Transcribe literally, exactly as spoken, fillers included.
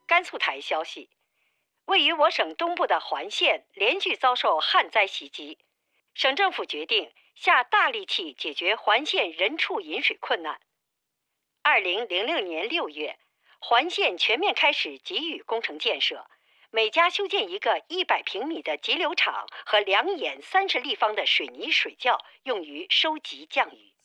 甘肃台消息，位于我省东部的环县连续遭受旱灾袭击，省政府决定下大力气解决环县人畜饮水困难。二零零六年六月，环县全面开始给予工程建设，每家修建一个一百平米的集流场和两眼三十立方的水泥水窖，用于收集降雨。